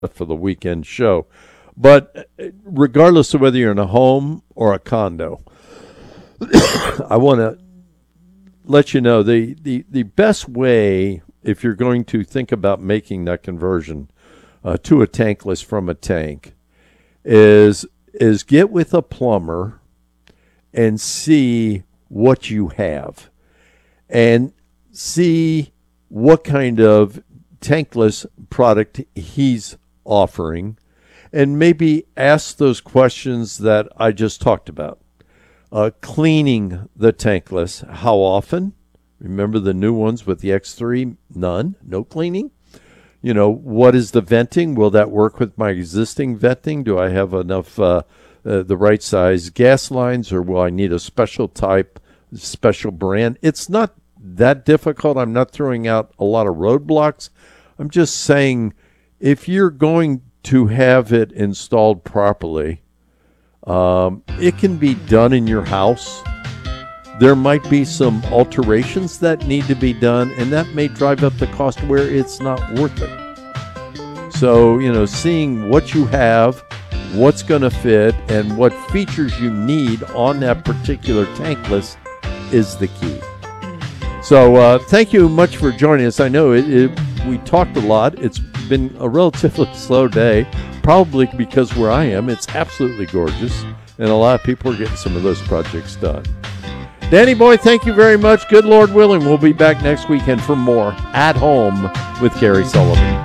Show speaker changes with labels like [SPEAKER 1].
[SPEAKER 1] for the weekend show. But regardless of whether you're in a home or a condo, I want to let you know the best way, if you're going to think about making that conversion to a tankless from a tank, is get with a plumber and see what you have and see what kind of tankless product he's offering, and maybe ask those questions that I just talked about. Cleaning the tankless, how often? Remember the new ones with the X3? None, no cleaning. What is the venting? Will that work with my existing venting? Do I have enough, the right size gas lines, or will I need a special type, special brand? It's not that difficult. I'm not throwing out a lot of roadblocks. I'm just saying, if you're going to have it installed properly, it can be done in your house. There might be some alterations that need to be done, and that may drive up the cost where it's not worth it. So, seeing what you have, what's going to fit, and what features you need on that particular tankless is the key. So thank you much for joining us. I know we talked a lot. It's been a relatively slow day, probably because where I am, it's absolutely gorgeous, and a lot of people are getting some of those projects done. Danny boy, thank you very much. Good Lord willing, we'll be back next weekend for more At Home with Gary Sullivan.